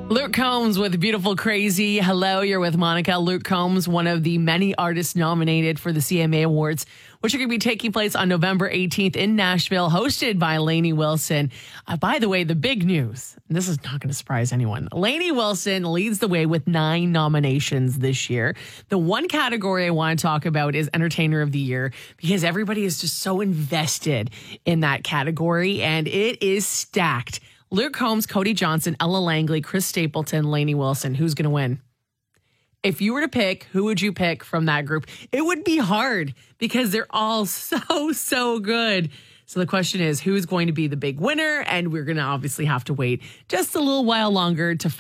Luke Combs with Beautiful Crazy. Hello, you're with Monica. Luke Combs, one of the many artists nominated for the CMA Awards, which are going to be taking place on November 18th in Nashville, hosted by Lainey Wilson. By the way, the big news, and this is not going to surprise anyone. Lainey Wilson leads the way with 9 nominations this year. The one category I want to talk about is Entertainer of the Year, because everybody is just so invested in that category, and it is stacked. Luke Combs, Cody Johnson, Ella Langley, Chris Stapleton, Lainey Wilson. Who's going to win? If you were to pick, who would you pick from that group? It would be hard because they're all so good. So the question is, who's going to be the big winner? And we're going to obviously have to wait just a little while longer to